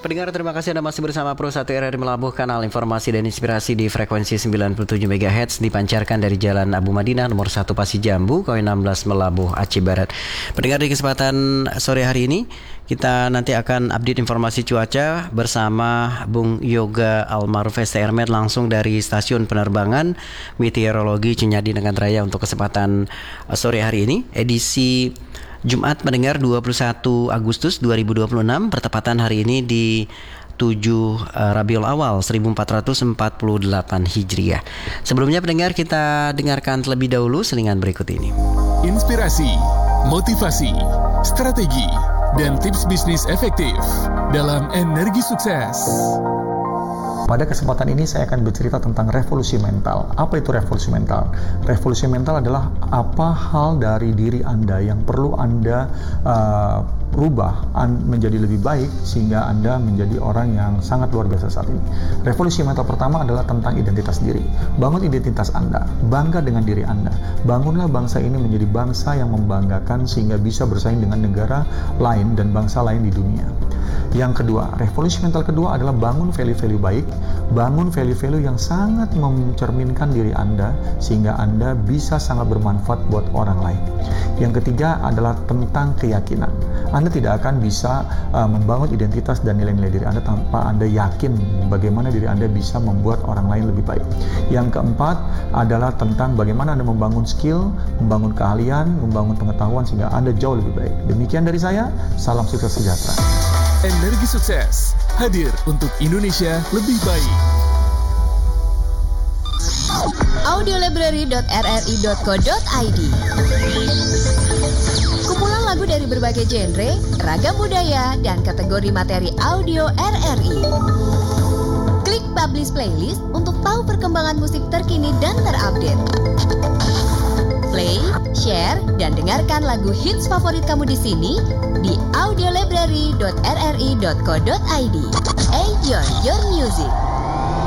Pendengar, terima kasih Anda masih bersama Pro 1 RRI Melabuh, kanal informasi dan inspirasi di frekuensi 97 MHz dipancarkan dari Jalan Abu Madinah nomor 1 Pasir Jambu, KW 16 Melabuh, Aceh Barat. Pendengar, di kesempatan sore hari ini kita nanti akan update informasi cuaca bersama Bung Yoga Almaruf STRMed langsung dari Stasiun Penerbangan Meteorologi Cinyadi Dengan Raya untuk kesempatan sore hari ini, edisi Jumat pendengar 21 Agustus 2026, bertepatan hari ini di 7 Rabiul Awal 1448 Hijriah. Sebelumnya pendengar, kita dengarkan terlebih dahulu selingan berikut ini. Inspirasi, motivasi, strategi, dan tips bisnis efektif dalam Energi Sukses. Pada kesempatan ini saya akan bercerita tentang revolusi mental. Apa itu revolusi mental? Revolusi mental adalah apa hal dari diri Anda yang perlu Anda rubah menjadi lebih baik sehingga Anda menjadi orang yang sangat luar biasa saat ini. Revolusi mental pertama adalah tentang identitas diri. Bangun identitas Anda, bangga dengan diri Anda. Bangunlah bangsa ini menjadi bangsa yang membanggakan sehingga bisa bersaing dengan negara lain dan bangsa lain di dunia. Yang kedua, revolusi mental kedua adalah bangun value-value baik, bangun value-value yang sangat mencerminkan diri Anda sehingga Anda bisa sangat bermanfaat buat orang lain. Yang ketiga adalah tentang keyakinan. Anda tidak akan bisa membangun identitas dan nilai-nilai diri Anda tanpa Anda yakin bagaimana diri Anda bisa membuat orang lain lebih baik. Yang keempat adalah tentang bagaimana Anda membangun skill, membangun keahlian, membangun pengetahuan sehingga Anda jauh lebih baik. Demikian dari saya, salam sukses sejahtera. Energi Sukses hadir untuk Indonesia lebih baik. audiolibrary.rri.co.id. Kumpulan lagu dari berbagai genre, ragam budaya, dan kategori materi audio RRI. Klik Publish Playlist untuk tahu perkembangan musik terkini dan terupdate. Play, share, dan dengarkan lagu hits favorit kamu di sini di audiolibrary.rri.co.id. Enjoy your music.